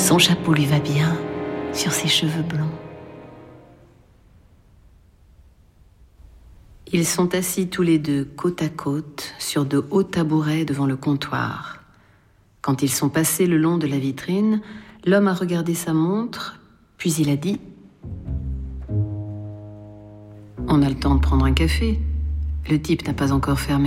Son chapeau lui va bien sur ses cheveux blonds. Ils sont assis tous les deux côte à côte sur de hauts tabourets devant le comptoir. Quand ils sont passés le long de la vitrine, l'homme a regardé sa montre, puis il a dit « On a le temps de prendre un café. Le type n'a pas encore fermé. »